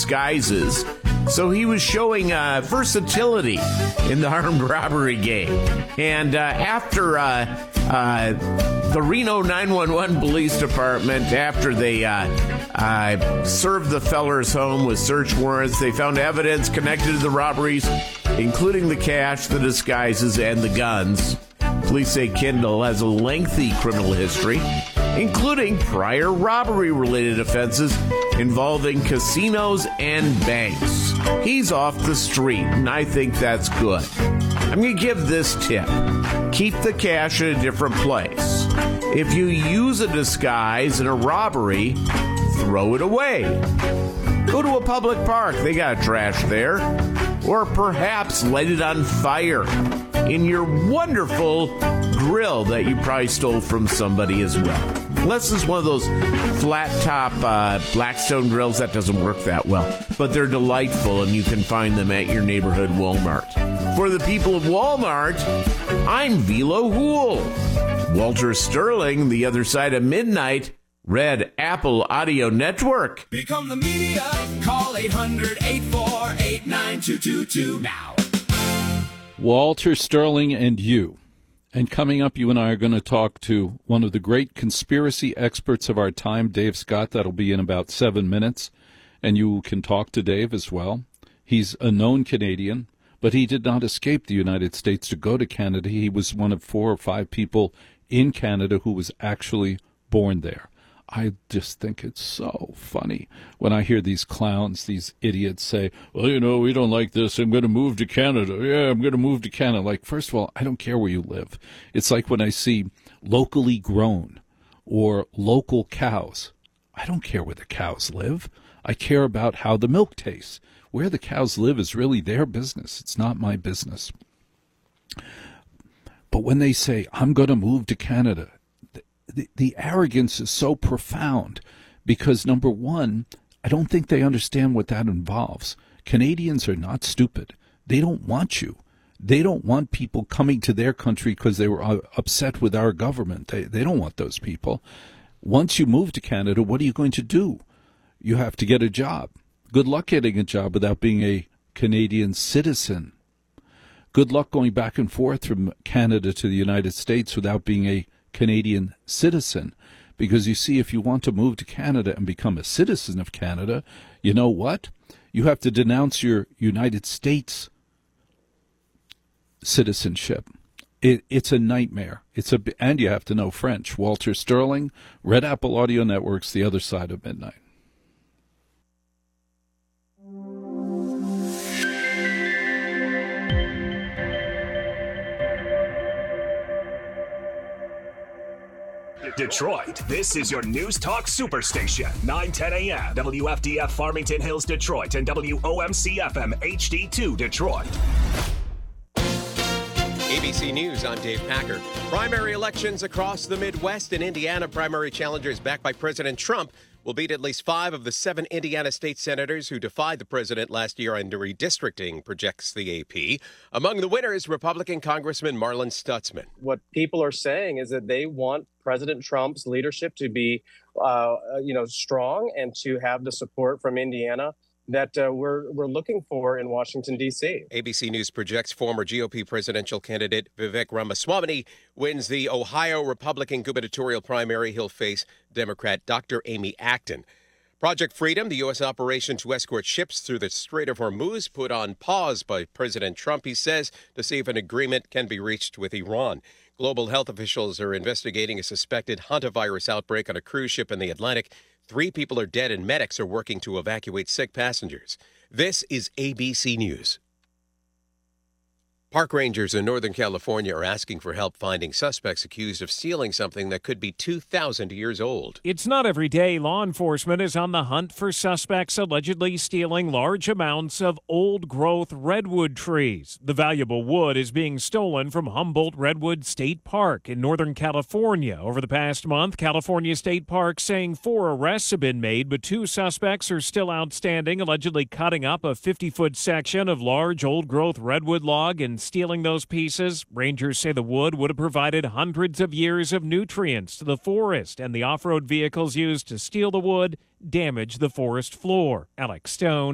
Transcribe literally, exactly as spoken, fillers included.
disguises. So he was showing uh, versatility in the armed robbery game. And uh, after uh, uh, the Reno nine one one Police Department, after they uh, uh, served the feller's home with search warrants, they found evidence connected to the robberies, including the cash, the disguises, and the guns. Police say Kendall has a lengthy criminal history, including prior robbery-related offenses involving casinos and banks. He's off the street, and I think that's good. I'm going to give this tip. Keep the cash in a different place. If you use a disguise in a robbery, throw it away. Go to a public park. They got trash there. Or perhaps light it on fire in your wonderful grill that you probably stole from somebody as well. Unless it's one of those flat-top uh, Blackstone grills, that doesn't work that well. But they're delightful, and you can find them at your neighborhood Walmart. For the people of Walmart, I'm Velo Hool. Walter Sterling, The Other Side of Midnight, Red Apple Audio Network. Become the media. Call eight hundred, eight four eight, nine two two two now. Walter Sterling and you. And coming up, you and I are going to talk to one of the great conspiracy experts of our time, Dave Scott. That'll be in about seven minutes. And you can talk to Dave as well. He's a known Canadian, but he did not escape the United States to go to Canada. He was one of four or five people in Canada who was actually born there. I just think it's so funny when I hear these clowns, these idiots say, well, you know, we don't like this. I'm going to move to Canada. Yeah, I'm going to move to Canada. Like, first of all, I don't care where you live. It's like when I see locally grown or local cows. I don't care where the cows live. I care about how the milk tastes. Where the cows live is really their business. It's not my business. But when they say, I'm going to move to Canada, The, the arrogance is so profound because, number one, I don't think they understand what that involves. Canadians are not stupid. They don't want you. They don't want people coming to their country because they were uh, upset with our government. They, they don't want those people. Once you move to Canada, what are you going to do? You have to get a job. Good luck getting a job without being a Canadian citizen. Good luck going back and forth from Canada to the United States without being a Canadian citizen, because you see, if you want to move to Canada and become a citizen of Canada, you know what? You have to denounce your United States citizenship. It, it's a nightmare. It's a, and you have to know French. Walter Sterling, Red Apple Audio Networks, The Other Side of Midnight. Detroit, this is your News Talk Superstation, nine ten a.m. W F D F Farmington Hills, Detroit, and W O M C F M H D two, Detroit. A B C News, I'm Dave Packer. Primary elections across the Midwest. In Indiana, primary challengers backed by President Trump will beat at least five of the seven Indiana state senators who defied the president last year in redistricting, projects the A P. Among the winners, Republican Congressman Marlin Stutzman. What people are saying is that they want President Trump's leadership to be, uh, you know, strong and to have the support from Indiana that uh, we're we're looking for in Washington, D C. A B C News projects former G O P presidential candidate Vivek Ramaswamy wins the Ohio Republican gubernatorial primary. He'll face Democrat Doctor Amy Acton. Project Freedom, the U S operation to escort ships through the Strait of Hormuz, put on pause by President Trump, he says, to see if an agreement can be reached with Iran. Global health officials are investigating a suspected hantavirus outbreak on a cruise ship in the Atlantic. Three people are dead and medics are working to evacuate sick passengers. This is A B C News. Park rangers in Northern California are asking for help finding suspects accused of stealing something that could be two thousand years old. It's not every day law enforcement is on the hunt for suspects allegedly stealing large amounts of old-growth redwood trees. The valuable wood is being stolen from Humboldt Redwood State Park in Northern California. Over the past month, California State Park saying four arrests have been made, but two suspects are still outstanding, allegedly cutting up a fifty-foot section of large old-growth redwood log and stealing those pieces. Rangers say the wood would have provided hundreds of years of nutrients to the forest, and the off-road vehicles used to steal the wood damaged the forest floor. Alex Stone.